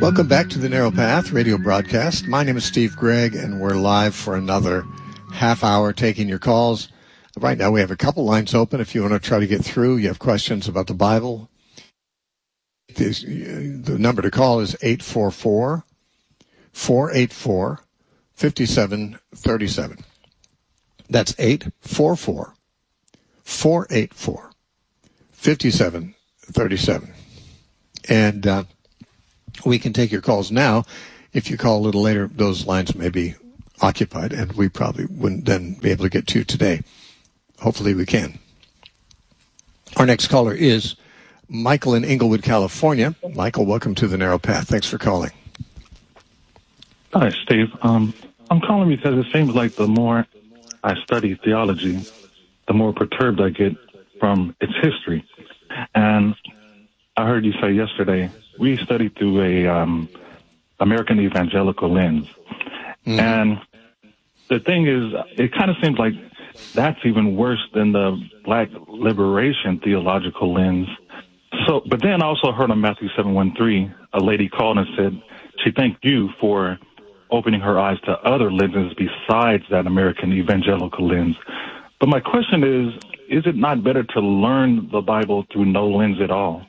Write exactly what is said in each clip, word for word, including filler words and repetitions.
Welcome back to the Narrow Path radio broadcast. My name is Steve Gregg, and we're live for another half hour taking your calls. Right now we have a couple lines open. If you want to try to get through, you have questions about the Bible, the number to call is eight four four, four eight four, five seven three seven. That's eight four four, four eight four, five seven three seven. And uh, we can take your calls now. If you call a little later, those lines may be occupied, and we probably wouldn't then be able to get to you today. Hopefully we can. Our next caller is Michael in Inglewood, California. Michael, welcome to the Narrow Path. Thanks for calling. Hi, Steve. Um, I'm calling because it seems like the more I study theology, the more perturbed I get from its history. And I heard you say yesterday, we study through a um, American evangelical lens. Mm-hmm. And the thing is, it kind of seems like that's even worse than the black liberation theological lens. So, but then I also heard on Matthew seven one three, a lady called and said she thanked you for opening her eyes to other lenses besides that American evangelical lens. But my question is, is it not better to learn the Bible through no lens at all?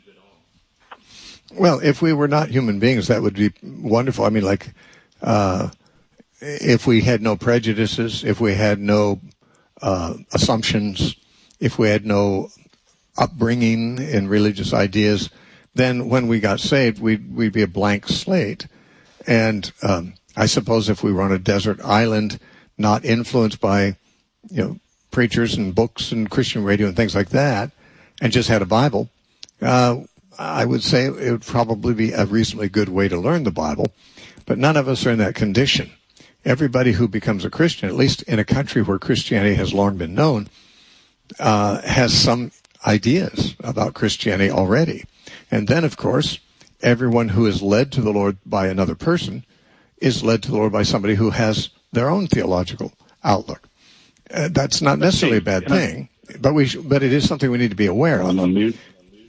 Well, if we were not human beings, that would be wonderful. I mean, like, uh, if we had no prejudices, if we had no uh, assumptions, if we had no upbringing in religious ideas, then when we got saved, we'd, we'd be a blank slate. And um, I suppose if we were on a desert island, not influenced by, you know, preachers and books and Christian radio and things like that, and just had a Bible, uh, I would say it would probably be a reasonably good way to learn the Bible. But none of us are in that condition. Everybody who becomes a Christian, at least in a country where Christianity has long been known, uh, has some ideas about Christianity already. And then, of course, everyone who is led to the Lord by another person is led to the Lord by somebody who has their own theological outlook. Uh, that's not necessarily a bad thing, but we sh- but it is something we need to be aware of. I'm on mute.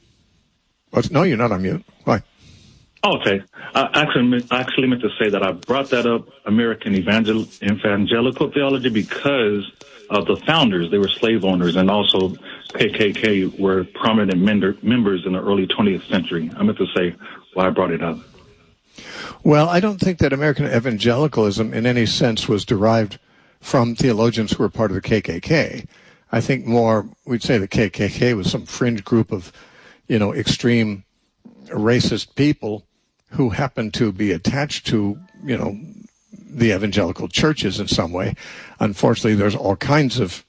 What's, no, you're not on mute. Why? Oh, okay. I actually, I actually meant to say that I brought that up, American evangel- evangelical theology, because of the founders. They were slave owners, and also K K K were prominent mender- members in the early twentieth century. I meant to say why I brought it up. Well, I don't think that American evangelicalism in any sense was derived from theologians who were part of the K K K. I think more, we'd say the K K K was some fringe group of, you know, extreme racist people who happen to be attached to, you know, the evangelical churches in some way. Unfortunately, there's all kinds of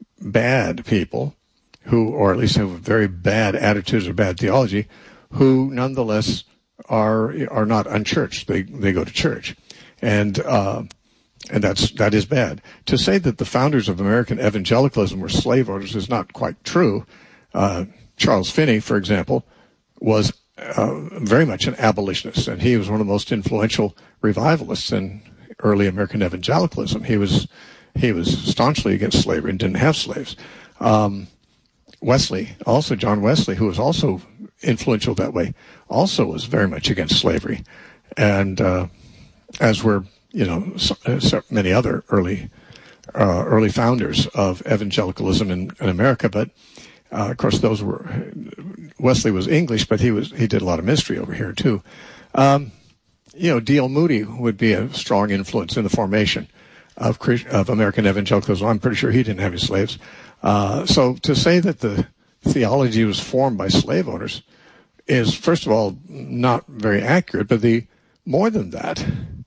bad people who, or at least have very bad attitudes or bad theology, who nonetheless are are not unchurched. They they go to church, and uh, and that's that is bad. To say that the founders of American evangelicalism were slave owners is not quite true. Uh, Charles Finney, for example, was uh, very much an abolitionist, and he was one of the most influential revivalists in early American evangelicalism. He was he was staunchly against slavery and didn't have slaves. Um, Wesley, also John Wesley, who was also influential that way, also was very much against slavery, and uh, as were you know so, so many other early uh, early founders of evangelicalism in, in America, but. Uh, of course, those were Wesley was English, but he was he did a lot of ministry over here too. Um, you know, D L Moody would be a strong influence in the formation of of American evangelicalism. I'm pretty sure he didn't have any slaves. Uh, so to say that the theology was formed by slave owners is, first of all, not very accurate. But the more than that,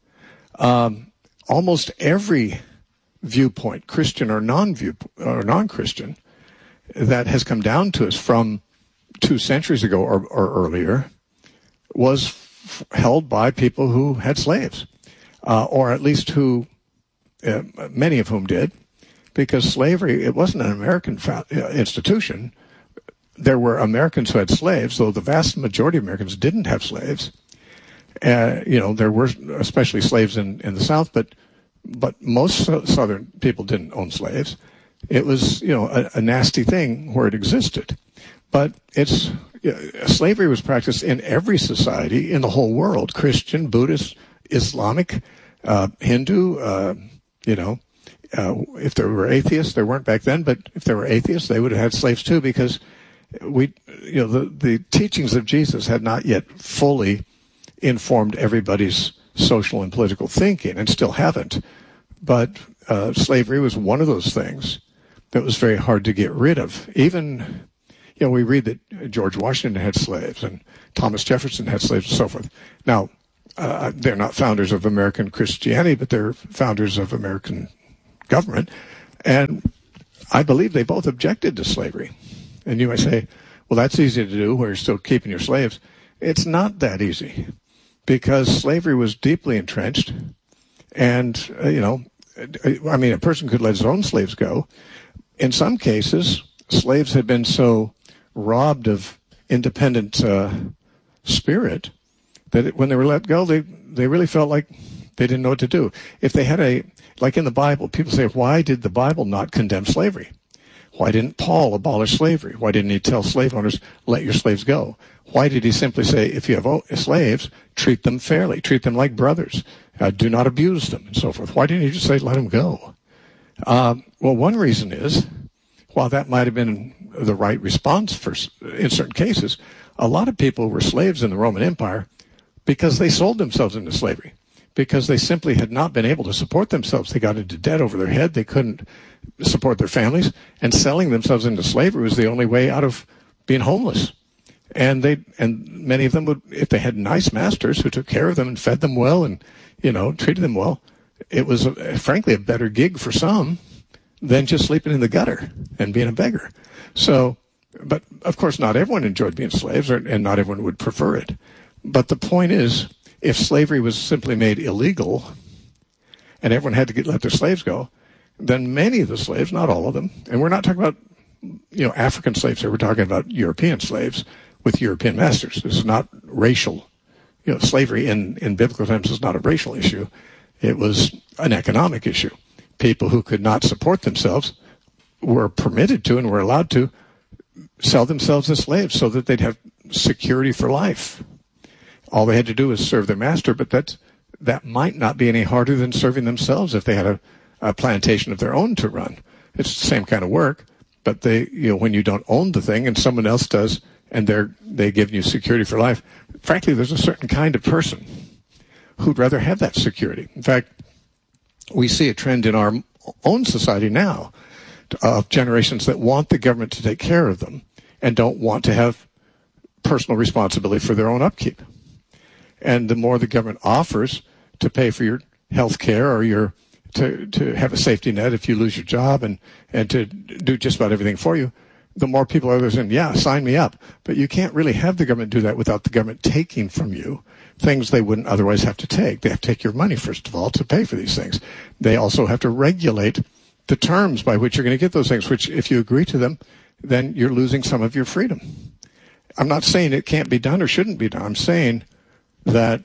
um, almost every viewpoint, Christian or non-view or non-Christian, that has come down to us from two centuries ago or, or earlier was f- held by people who had slaves, uh, or at least who, uh, many of whom did, because slavery, it wasn't an American fa- uh, institution. There were Americans who had slaves, though the vast majority of Americans didn't have slaves. Uh, you know, there were especially slaves in, in the South, but but most so- Southern people didn't own slaves. It was, you know, a, a nasty thing where it existed. But it's uh, slavery was practiced in every society in the whole world, Christian, Buddhist, Islamic, uh, Hindu, uh, you know, uh, if there were atheists, there weren't back then, but if there were atheists, they would have had slaves too, because we, you know, the, the teachings of Jesus had not yet fully informed everybody's social and political thinking, and still haven't. But uh, slavery was one of those things that was very hard to get rid of. Even, you know, we read that George Washington had slaves and Thomas Jefferson had slaves and so forth. Now, uh, they're not founders of American Christianity, but they're founders of American government. And I believe they both objected to slavery. And you might say, well, that's easy to do where you're still keeping your slaves. It's not that easy, because slavery was deeply entrenched. And, uh, you know, I mean, a person could let his own slaves go. In some cases, slaves had been so robbed of independent uh, spirit that it, when they were let go, they, they really felt like they didn't know what to do. If they had a, like in the Bible, people say, why did the Bible not condemn slavery? Why didn't Paul abolish slavery? Why didn't he tell slave owners, let your slaves go? Why did he simply say, if you have slaves, treat them fairly, treat them like brothers, uh, do not abuse them, and so forth? Why didn't he just say, let them go? Um, well, one reason is, while that might have been the right response for in certain cases, a lot of people were slaves in the Roman Empire because they sold themselves into slavery, because they simply had not been able to support themselves. They got into debt over their head. They couldn't support their families, and selling themselves into slavery was the only way out of being homeless. And they, and many of them would, if they had nice masters who took care of them and fed them well and, you know, treated them well, it was a, frankly a better gig for some than just sleeping in the gutter and being a beggar. So, but of course not everyone enjoyed being slaves, or, and not everyone would prefer it. But the point is, if slavery was simply made illegal and everyone had to get, let their slaves go, then many of the slaves, not all of them, and we're not talking about, you know, African slaves here, we're talking about European slaves with European masters. This is not racial. You know, slavery in, in biblical times is not a racial issue. It was an economic issue. People who could not support themselves were permitted to and were allowed to sell themselves as slaves so that they'd have security for life. All they had to do was serve their master, but that that might not be any harder than serving themselves if they had a, a plantation of their own to run. It's the same kind of work, but they, you know, when you don't own the thing and someone else does, and they're they give you security for life, frankly, there's a certain kind of person who'd rather have that security. In fact, we see a trend in our own society now of generations that want the government to take care of them and don't want to have personal responsibility for their own upkeep. And the more the government offers to pay for your health care or your to, to have a safety net if you lose your job and, and to do just about everything for you, the more people are saying, yeah, sign me up. But you can't really have the government do that without the government taking from you things they wouldn't otherwise have to take. They have to take your money, first of all, to pay for these things. They also have to regulate the terms by which you're going to get those things, which if you agree to them, then you're losing some of your freedom. I'm not saying it can't be done or shouldn't be done. I'm saying that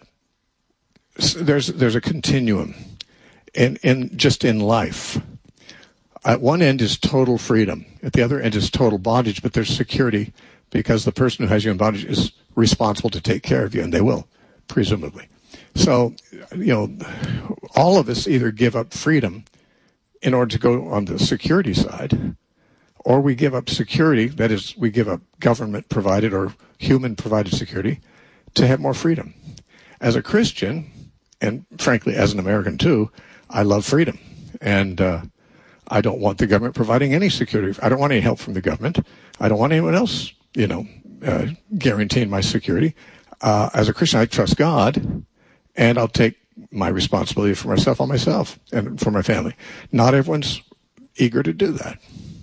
there's there's a continuum in, in just in life. At one end is total freedom. At the other end is total bondage, but there's security because the person who has you in bondage is responsible to take care of you, and they will, presumably. So, you know, all of us either give up freedom in order to go on the security side, or we give up security, that is, we give up government-provided or human-provided security to have more freedom. As a Christian, and frankly, as an American too, I love freedom. And uh, I don't want the government providing any security. I don't want any help from the government. I don't want anyone else, you know, uh, guaranteeing my security. Uh, as a Christian, I trust God, and I'll take my responsibility for myself on myself and for my family. Not everyone's eager to do that.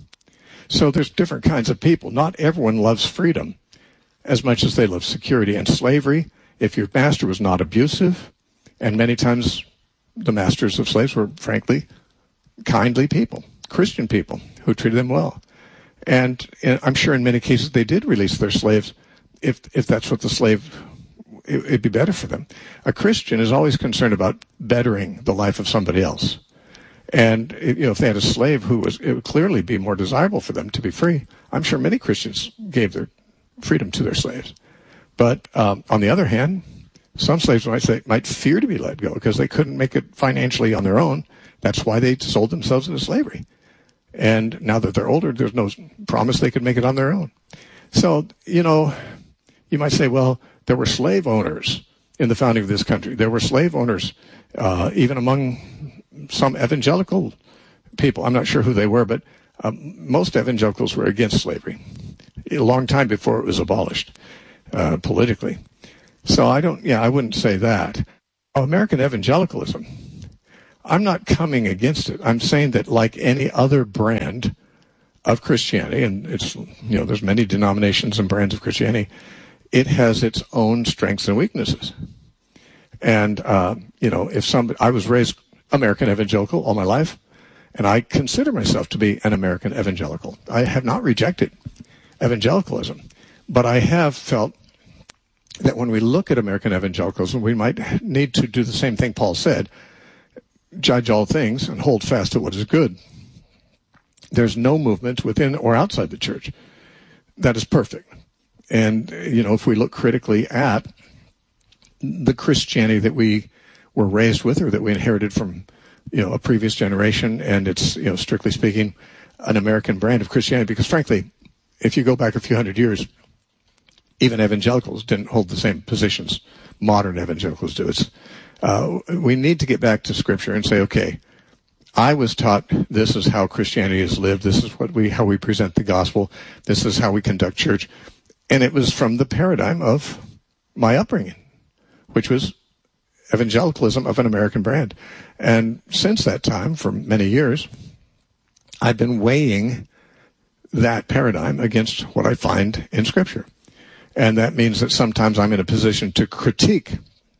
So there's different kinds of people. Not everyone loves freedom as much as they love security. And slavery, if your master was not abusive, and many times the masters of slaves were, frankly, kindly people, Christian people who treated them well. And, and I'm sure in many cases they did release their slaves if if that's what the slave, it, it'd be better for them. A Christian is always concerned about bettering the life of somebody else. And you know, if they had a slave who was, it would clearly be more desirable for them to be free. I'm sure many Christians gave their freedom to their slaves. But um, on the other hand, some slaves might say might fear to be let go because they couldn't make it financially on their own. That's why they sold themselves into slavery. And now that they're older, there's no promise they could make it on their own. So, you know, you might say, well, there were slave owners in the founding of this country. There were slave owners uh, even among some evangelical people. I'm not sure who they were, but um, most evangelicals were against slavery a long time before it was abolished uh, politically. So I don't, yeah, I wouldn't say that. American evangelicalism, I'm not coming against it. I'm saying that like any other brand of Christianity, and it's, you know, there's many denominations and brands of Christianity, it has its own strengths and weaknesses. And, uh, you know, if somebody, I was raised American evangelical all my life, and I consider myself to be an American evangelical. I have not rejected evangelicalism, but I have felt that when we look at American evangelicalism, we might need to do the same thing Paul said, judge all things and hold fast to what is good. There's no movement within or outside the church that is perfect. And, you know, if we look critically at the Christianity that we were raised with or that we inherited from, you know, a previous generation, and it's, you know, strictly speaking, an American brand of Christianity, because frankly, if you go back a few hundred years, even evangelicals didn't hold the same positions modern evangelicals do. It's, uh, we need to get back to Scripture and say, okay, I was taught this is how Christianity is lived. This is what we, how we present the gospel. This is how we conduct church. And it was from the paradigm of my upbringing, which was evangelicalism of an American brand. And since that time, for many years, I've been weighing that paradigm against what I find in Scripture. And that means that sometimes I'm in a position to critique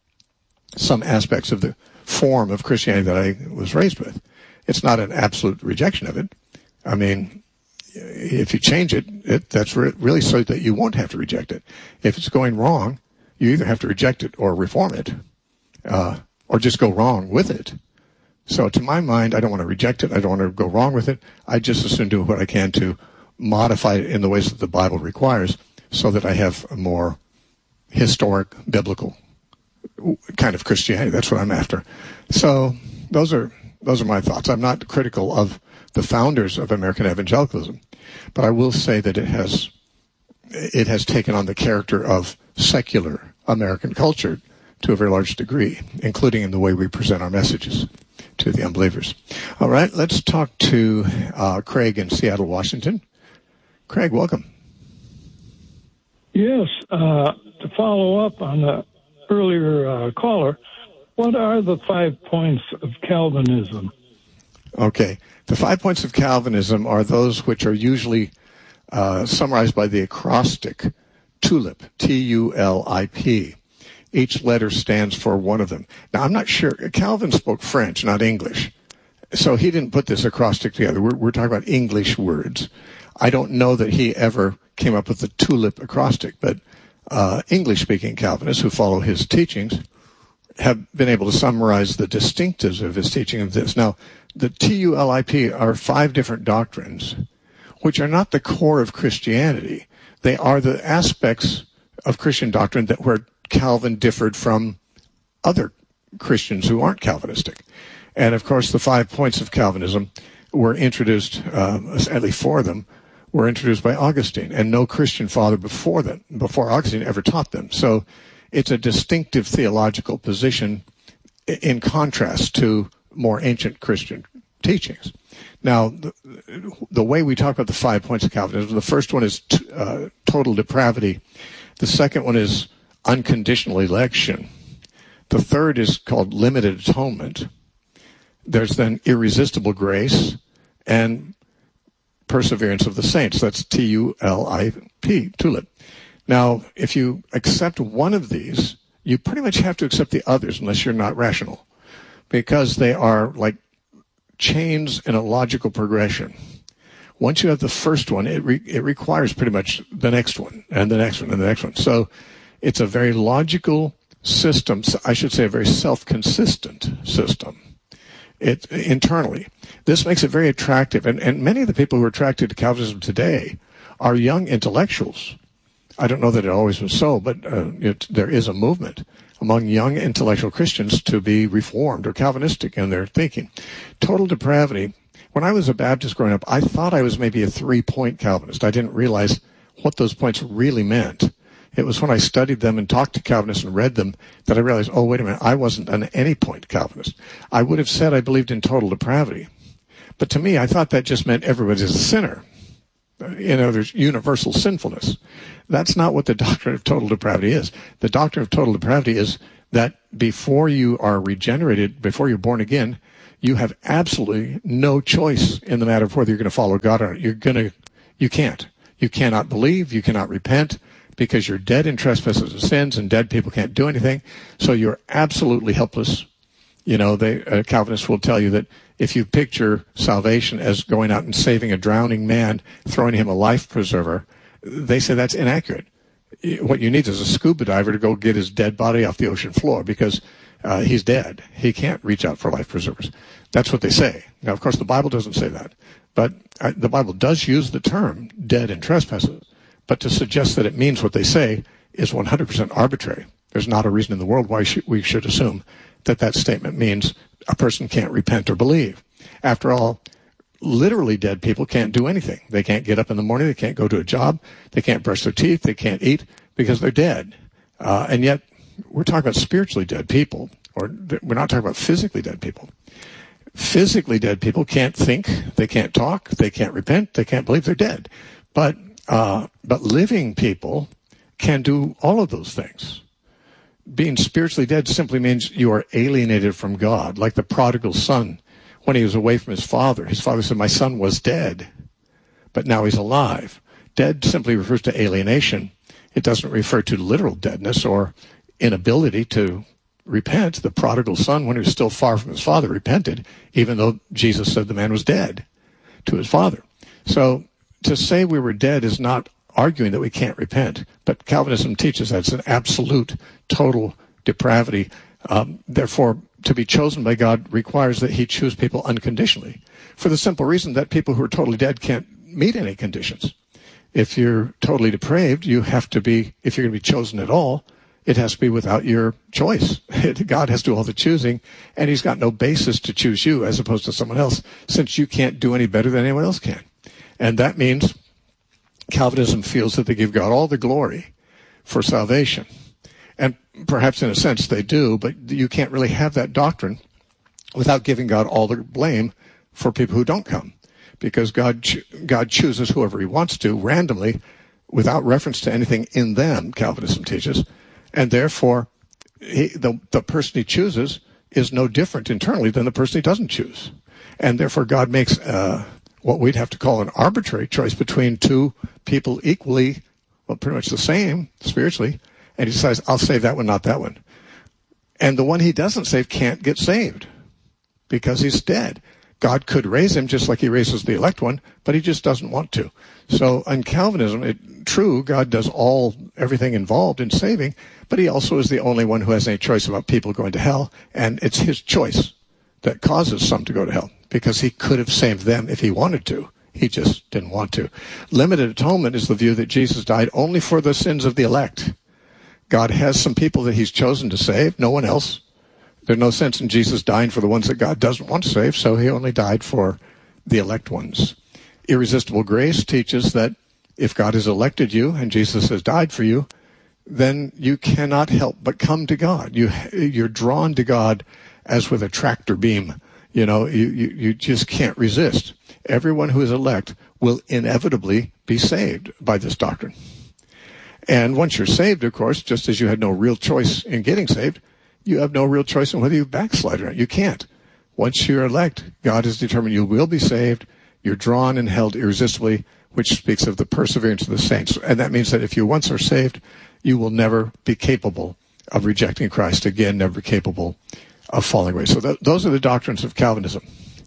some aspects of the form of Christianity that I was raised with. It's not an absolute rejection of it. I mean, if you change it, it that's re- really so that you won't have to reject it. If it's going wrong, you either have to reject it or reform it, uh, or just go wrong with it. So to my mind, I don't want to reject it. I don't want to go wrong with it. I just as soon do what I can to modify it in the ways that the Bible requires, so that I have a more historic, biblical kind of Christianity. That's what I'm after. So those are those are my thoughts. I'm not critical of the founders of American evangelicalism, but I will say that it has it has taken on the character of secular American culture to a very large degree, including in the way we present our messages to the unbelievers. All right, let's talk to uh, Craig in Seattle, Washington. Craig, welcome. Yes, uh, to follow up on the earlier uh, caller, what are the five points of Calvinism? Okay. The five points of Calvinism are those which are usually uh, summarized by the acrostic TULIP, T U L I P. Each letter stands for one of them. Now, I'm not sure. Calvin spoke French, not English. So he didn't put this acrostic together. We're, we're talking about English words. I don't know that he ever came up with the TULIP acrostic, but uh, English-speaking Calvinists who follow his teachings have been able to summarize the distinctives of his teaching of this. Now, the T U L I P are five different doctrines, which are not the core of Christianity. They are the aspects of Christian doctrine that where Calvin differed from other Christians who aren't Calvinistic. And, of course, the five points of Calvinism were introduced, uh, at least four of them, were introduced by Augustine, and no Christian father before that, before Augustine ever taught them. So it's a distinctive theological position in contrast to more ancient Christian teachings. Now, the, the way we talk about the five points of Calvinism, the first one is t- uh, total depravity. The second one is unconditional election. The third is called limited atonement. There's then irresistible grace and perseverance of the saints. That's T U L I P, TULIP. Now, if you accept one of these, you pretty much have to accept the others unless you're not rational, because they are like chains in a logical progression. Once you have the first one, it re- it requires pretty much the next one and the next one and the next one. So it's a very logical system. I should say a very self-consistent system. It internally. This makes it very attractive. And, and many of the people who are attracted to Calvinism today are young intellectuals I don't know that it always was so, but uh, it, there is a movement among young intellectual Christians to be Reformed or Calvinistic in their thinking. Total depravity. When I was a Baptist growing up, I thought I was maybe a three-point Calvinist. I didn't realize what those points really meant. It was when I studied them and talked to Calvinists and read them that I realized, oh, wait a minute, I wasn't an any-point Calvinist. I would have said I believed in total depravity. But to me, I thought that just meant everybody's a sinner. You know, there's universal sinfulness. That's not what the doctrine of total depravity is. The doctrine of total depravity is that before you are regenerated, before you're born again, you have absolutely no choice in the matter of whether you're going to follow God or not. You're going to, you can't. You cannot believe, you cannot repent, because you're dead in trespasses and sins, and dead people can't do anything. So you're absolutely helpless. You know, they, uh, Calvinists will tell you that if you picture salvation as going out and saving a drowning man, throwing him a life preserver, they say that's inaccurate. What you need is a scuba diver to go get his dead body off the ocean floor, because uh, he's dead. He can't reach out for life preservers. That's what they say. Now, of course, the Bible doesn't say that. But uh, the Bible does use the term dead in trespasses. But to suggest that it means what they say is one hundred percent arbitrary. There's not a reason in the world why sh- we should assume that that statement means a person can't repent or believe. After all, literally dead people can't do anything. They can't get up in the morning. They can't go to a job. They can't brush their teeth. They can't eat because they're dead. Uh, and yet we're talking about spiritually dead people, or th- we're not talking about physically dead people. Physically dead people can't think. They can't talk. They can't repent. They can't believe they're dead. But uh, but living people can do all of those things. Being spiritually dead simply means you are alienated from God, like the prodigal son. When he was away from his father, his father said, my son was dead, but now he's alive. Dead simply refers to alienation. It doesn't refer to literal deadness or inability to repent. The prodigal son, when he was still far from his father, repented, even though Jesus said the man was dead to his father. So to say we were dead is not arguing that we can't repent, but Calvinism teaches that it's an absolute, total depravity. Um, therefore, to be chosen by God requires that he choose people unconditionally, for the simple reason that people who are totally dead can't meet any conditions. If you're totally depraved, you have to be, if you're going to be chosen at all, it has to be without your choice. God has to do all the choosing, and he's got no basis to choose you as opposed to someone else, since you can't do any better than anyone else can. And that means Calvinism feels that they give God all the glory for salvation. And perhaps in a sense they do, but you can't really have that doctrine without giving God all the blame for people who don't come. Because God cho- God chooses whoever he wants to randomly without reference to anything in them, Calvinism teaches. And therefore, he, the, the person he chooses is no different internally than the person he doesn't choose. And therefore God makes uh, what we'd have to call an arbitrary choice between two people equally, well, pretty much the same spiritually, and he decides, I'll save that one, not that one. And the one he doesn't save can't get saved because he's dead. God could raise him just like he raises the elect one, but he just doesn't want to. So in Calvinism, it, true, God does all, everything involved in saving, but he also is the only one who has any choice about people going to hell, and it's his choice that causes some to go to hell, because he could have saved them if he wanted to. He just didn't want to. Limited atonement is the view that Jesus died only for the sins of the elect. God has some people that he's chosen to save, no one else. There's no sense in Jesus dying for the ones that God doesn't want to save, so he only died for the elect ones. Irresistible grace teaches that if God has elected you and Jesus has died for you, then you cannot help but come to God. You, you're drawn to God as with a tractor beam. You know, you, you, you just can't resist. Everyone who is elect will inevitably be saved by this doctrine. And once you're saved, of course, just as you had no real choice in getting saved, you have no real choice in whether you backslide or not. You can't. Once you're elect, God has determined you will be saved. You're drawn and held irresistibly, which speaks of the perseverance of the saints. And that means that if you once are saved, you will never be capable of rejecting Christ again, never capable of falling away. So th- those are the doctrines of Calvinism.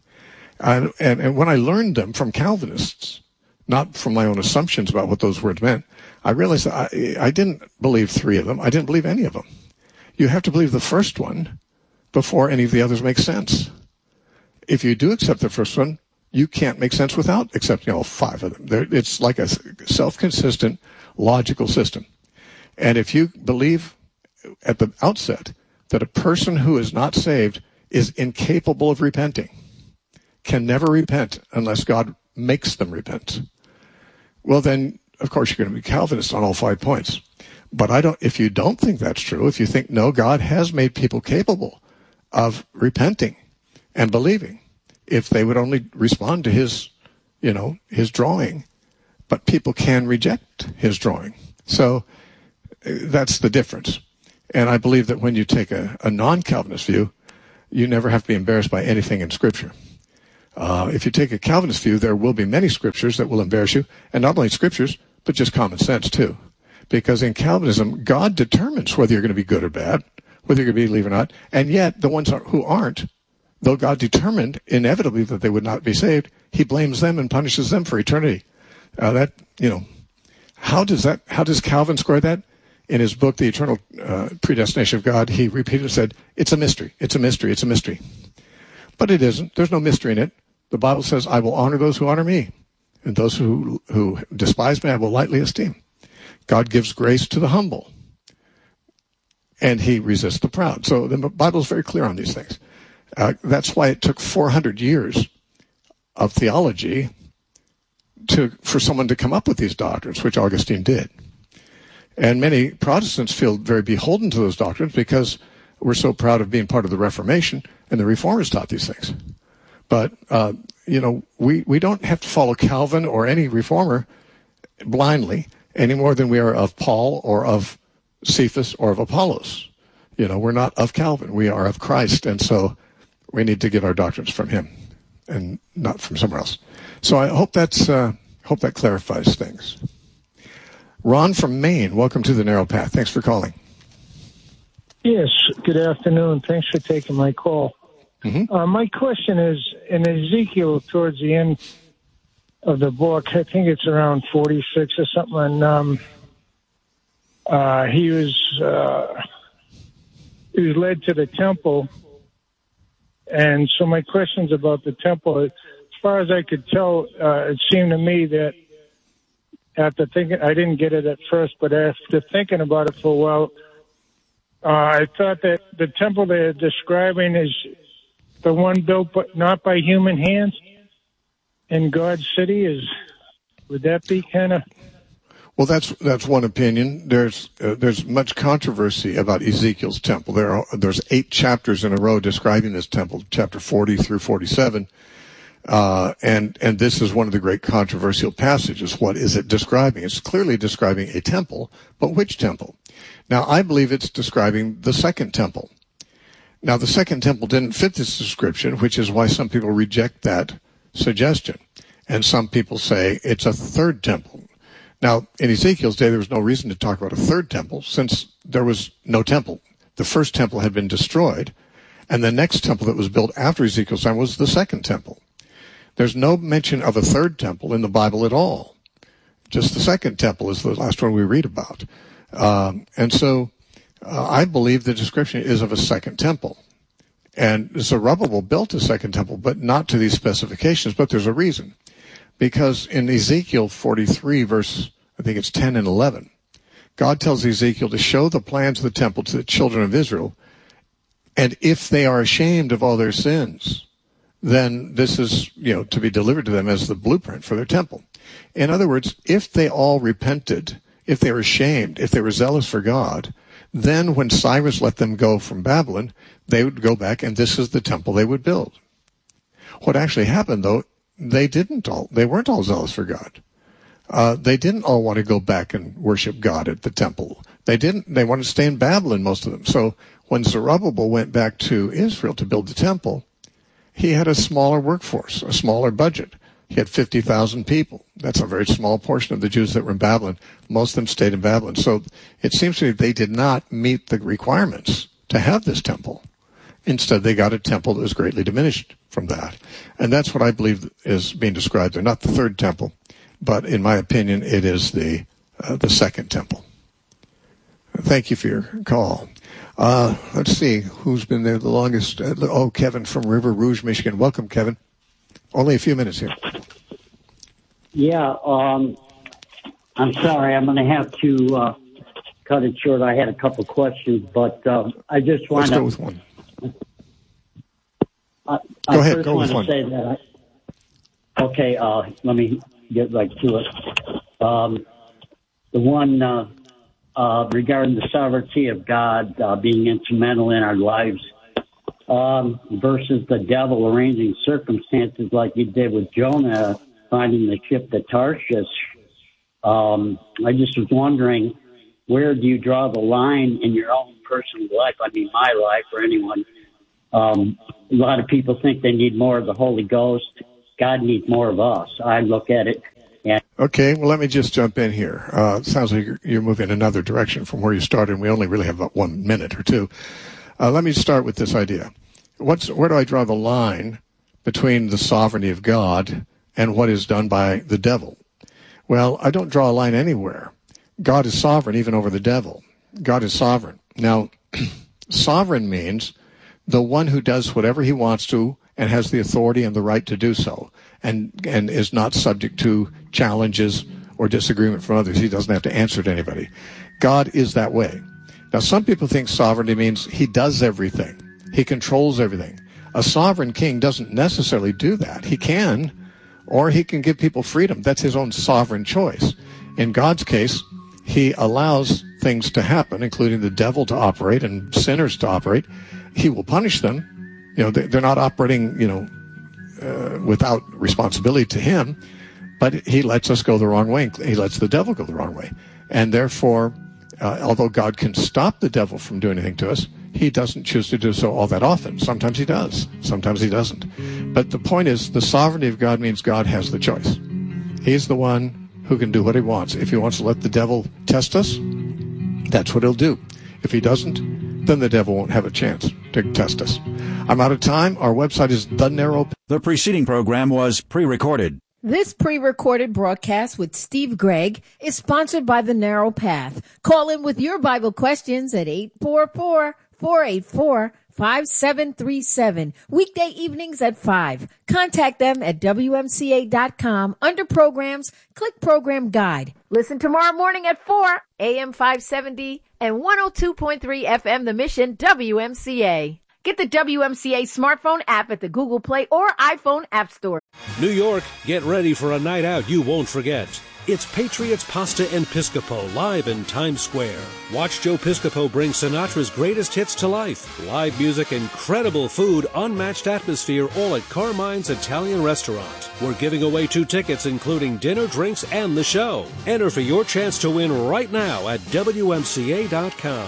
And, and, and when I learned them from Calvinists, not from my own assumptions about what those words meant, I realized that I, I didn't believe three of them. I didn't believe any of them. You have to believe the first one before any of the others make sense. If you do accept the first one, you can't make sense without accepting all five of them. They're, it's like a self-consistent logical system. And if you believe at the outset that a person who is not saved is incapable of repenting, can never repent unless God makes them repent, well then, of course, you're going to be Calvinist on all five points. But I don't. If you don't think that's true, if you think, no, God has made people capable of repenting and believing, if they would only respond to his, you know, his drawing, but people can reject his drawing. So that's the difference. And I believe that when you take a, a non-Calvinist view, you never have to be embarrassed by anything in Scripture. Uh, if you take a Calvinist view, there will be many Scriptures that will embarrass you, and not only Scriptures, but just common sense too. Because in Calvinism, God determines whether you're going to be good or bad, whether you're going to believe or not, and yet the ones who aren't, though God determined inevitably that they would not be saved, he blames them and punishes them for eternity. Uh, that, you know, how does that, how does Calvin square that? In his book, The Eternal uh, Predestination of God, he repeatedly said, it's a mystery, it's a mystery, it's a mystery. But it isn't. There's no mystery in it. The Bible says, I will honor those who honor me, and those who, who despise me I will lightly esteem. God gives grace to the humble, and he resists the proud. So the Bible is very clear on these things. Uh, that's why it took four hundred years of theology to for someone to come up with these doctrines, which Augustine did. And many Protestants feel very beholden to those doctrines because we're so proud of being part of the Reformation, and the Reformers taught these things. But, uh, you know, we, we don't have to follow Calvin or any Reformer blindly any more than we are of Paul or of Cephas or of Apollos. You know, we're not of Calvin. We are of Christ, and so we need to get our doctrines from him and not from somewhere else. So I hope that's uh, hope that clarifies things. Ron from Maine, welcome to the Narrow Path. Thanks for calling. Yes, good afternoon. Thanks for taking my call. Mm-hmm. Uh, my question is, in Ezekiel, towards the end of the book, I think it's around forty-six or something, and um, uh, he was uh, he was led to the temple, and so my question's about the temple. As far as I could tell, uh, it seemed to me that after thinking, I didn't get it at first, but after thinking about it for a while, uh, I thought that the temple they're describing is the one built but not by human hands in God's city. Is would that be kind of? Well, that's that's one opinion. There's uh, there's much controversy about Ezekiel's temple. There are there's eight chapters in a row describing this temple, chapter forty through forty-seven, uh, and and this is one of the great controversial passages. What is it describing? It's clearly describing a temple, but which temple? Now, I believe it's describing the second temple. Now, the second temple didn't fit this description, which is why some people reject that suggestion. And some people say it's a third temple. Now, in Ezekiel's day, there was no reason to talk about a third temple since there was no temple. The first temple had been destroyed, and the next temple that was built after Ezekiel's time was the second temple. There's no mention of a third temple in the Bible at all. Just the second temple is the last one we read about. Um, and so uh, I believe the description is of a second temple. And Zerubbabel built a second temple, but not to these specifications, but there's a reason. Because in Ezekiel forty-three, verse, I think it's ten and eleven, God tells Ezekiel to show the plans of the temple to the children of Israel, and if they are ashamed of all their sins, then this is, you know, to be delivered to them as the blueprint for their temple. In other words, if they all repented, if they were ashamed, if they were zealous for God, then when Cyrus let them go from Babylon, they would go back, and this is the temple they would build. What actually happened, though, they didn't all, they weren't all zealous for God. Uh, they didn't all want to go back and worship God at the temple. They didn't, they wanted to stay in Babylon, most of them. So when Zerubbabel went back to Israel to build the temple, he had a smaller workforce, a smaller budget. He had fifty thousand people. That's a very small portion of the Jews that were in Babylon. Most of them stayed in Babylon. So it seems to me they did not meet the requirements to have this temple. Instead, they got a temple that was greatly diminished from that. And that's what I believe is being described there. Not the third temple, but in my opinion, it is the uh, the second temple. Thank you for your call. Uh, let's see, who's been there the longest? Uh, oh, Kevin from River Rouge, Michigan. Welcome, Kevin. Only a few minutes here. Yeah, um, I'm sorry, I'm going to have to uh, cut it short. I had a couple questions, but uh, I just want to... Let's go with one. I, go I ahead, first go want with one. to say that... I, okay, uh, let me get right to it. Um, the one uh, uh, regarding the sovereignty of God uh, being instrumental in our lives um, versus the devil arranging circumstances like he did with Jonah finding the ship to Tarshish. Um, I just was wondering, where do you draw the line in your own personal life? I mean, my life or anyone. Um, a lot of people think they need more of the Holy Ghost. God needs more of us. I look at it. And okay, well, let me just jump in here. Uh, it sounds like you're, you're moving another direction from where you started, and we only really have about one minute or two. Uh, let me start with this idea. What's, where do I draw the line between the sovereignty of God and what is done by the devil? Well, I don't draw a line anywhere. God is sovereign even over the devil. God is sovereign. Now, sovereign means the one who does whatever he wants to and has the authority and the right to do so, and and is not subject to challenges or disagreement from others. He doesn't have to answer to anybody. God is that way. Now, some people think sovereignty means he does everything. He controls everything. A sovereign king doesn't necessarily do that. He can, or he can give people freedom. That's his own sovereign choice. In God's case, he allows things to happen, including the devil to operate and sinners to operate. He will punish them. You know, they're not operating, you know, uh, without responsibility to him, but he lets us go the wrong way. He lets the devil go the wrong way. And therefore, uh, although God can stop the devil from doing anything to us, he doesn't choose to do so all that often. Sometimes he does. Sometimes he doesn't. But the point is, the sovereignty of God means God has the choice. He's the one who can do what he wants. If he wants to let the devil test us, that's what he'll do. If he doesn't, then the devil won't have a chance to test us. I'm out of time. Our website is The Narrow Path. The preceding program was pre-recorded. This pre-recorded broadcast with Steve Gregg is sponsored by The Narrow Path. Call in with your Bible questions at eight four four, four eight four, five seven three seven. Weekday evenings at five. Contact them at W M C A dot com. Under programs, click program guide. Listen tomorrow morning at four, A M five seventy and one oh two point three F M The Mission, W M C A. Get the W M C A smartphone app at the Google Play or iPhone App Store. New York, get ready for a night out you won't forget. It's Patriots Pasta and Piscopo live in Times Square. Watch Joe Piscopo bring Sinatra's greatest hits to life. Live music, incredible food, unmatched atmosphere, all at Carmine's Italian Restaurant. We're giving away two tickets, including dinner, drinks, and the show. Enter for your chance to win right now at W M C A dot com.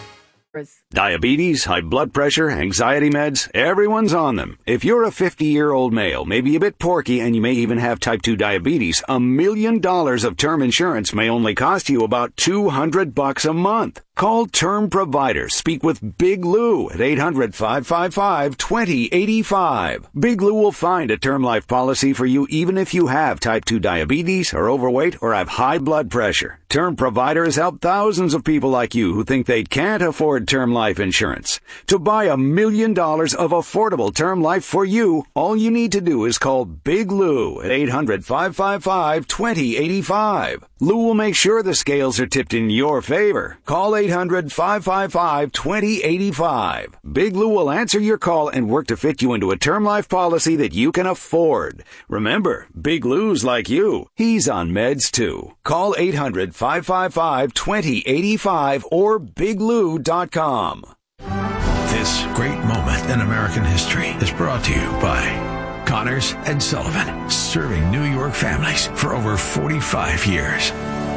Diabetes, high blood pressure, anxiety meds, everyone's on them. If you're a fifty-year-old male, maybe a bit porky, and you may even have type two diabetes, a million dollars of term insurance may only cost you about two hundred bucks a month. Call Term Provider. Speak with Big Lou at eight hundred, five five five, two oh eight five. Big Lou will find a term life policy for you even if you have type two diabetes, are overweight, or have high blood pressure. Term Provider has helped thousands of people like you who think they can't afford term life insurance. To buy a million dollars of affordable term life for you, all you need to do is call Big Lou at eight hundred, five five five, two oh eight five. Lou will make sure the scales are tipped in your favor. Call eight hundred, five five five, two oh eight five. Big Lou will answer your call and work to fit you into a term life policy that you can afford. Remember, Big Lou's like you. He's on meds too. Call eight hundred, five five five, two oh eight five or big lou dot com. This great moment in American history is brought to you by Connors and Sullivan, serving New York families for over forty-five years.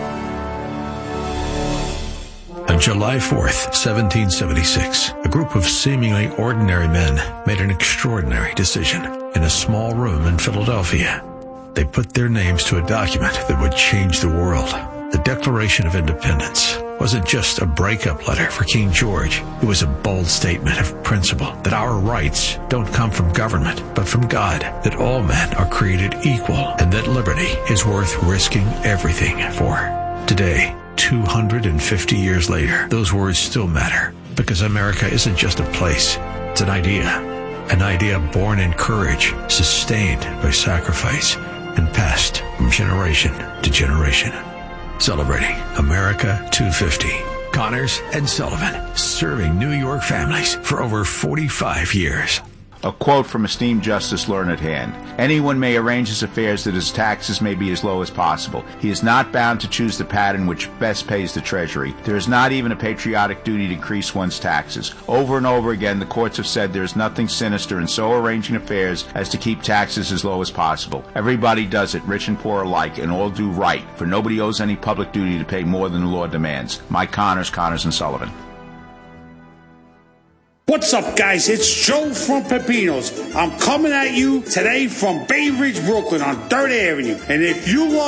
On July fourth, seventeen seventy-six, a group of seemingly ordinary men made an extraordinary decision in a small room in Philadelphia. They put their names to a document that would change the world. The Declaration of Independence wasn't just a breakup letter for King George. It was a bold statement of principle that our rights don't come from government, but from God, that all men are created equal, and that liberty is worth risking everything for. Today, two hundred fifty years later, those words still matter, because America isn't just a place, it's an idea. An idea born in courage, sustained by sacrifice, and passed from generation to generation. celebrating America two fifty. Connors and Sullivan, serving New York families for over forty-five years. A quote from esteemed Justice Learned Hand. Anyone may arrange his affairs that his taxes may be as low as possible. He is not bound to choose the pattern which best pays the Treasury. There is not even a patriotic duty to increase one's taxes. Over and over again, the courts have said there is nothing sinister in so arranging affairs as to keep taxes as low as possible. Everybody does it, rich and poor alike, and all do right, for nobody owes any public duty to pay more than the law demands. Mike Connors, Connors and Sullivan. What's up, guys? It's Joe from Pepinos. I'm coming at you today from Bay Ridge, Brooklyn on third Avenue. And if you love